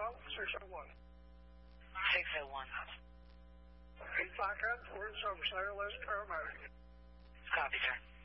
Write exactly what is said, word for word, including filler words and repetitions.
South, six oh one. six oh one. Eight Blackout, Ford Service, A L S paramedic. Copy, sir.